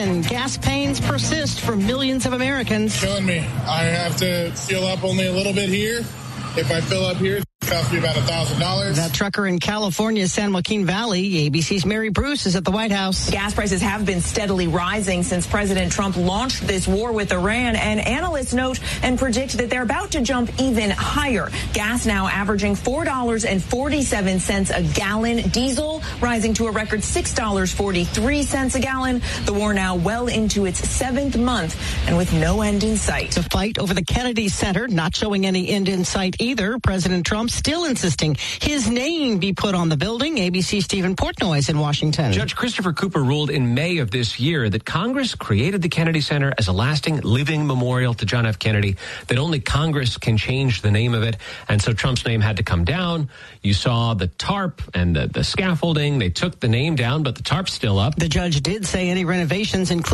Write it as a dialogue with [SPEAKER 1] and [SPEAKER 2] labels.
[SPEAKER 1] and gas pains persist for millions of Americans.
[SPEAKER 2] Killing me. I have to fill up only a little bit here. If I fill up here, it costs me about $1,000.
[SPEAKER 1] That trucker in California's San Joaquin Valley, ABC's Mary Bruce, is at the White House.
[SPEAKER 3] Gas prices have been steadily rising since President Trump launched this war with Iran, and analysts note and predict that they're about to jump even higher. Gas now averaging $4.47 a gallon. Diesel rising to a record $6.43 a gallon. The war now well into its 7th month and with no end in sight.
[SPEAKER 1] The fight over the Kennedy Center not showing any end in sight either. President Trump still insisting his name be put on the building. ABC's Stephen Portnoy is in Washington.
[SPEAKER 4] Judge Christopher Cooper ruled in May of this year that Congress created the Kennedy Center as a lasting living memorial to John F. Kennedy, that only Congress can change the name of it. And so Trump's name had to come down. You saw the tarp and the scaffolding. They took the name down, but the tarp's still up.
[SPEAKER 1] The judge did say any renovations, including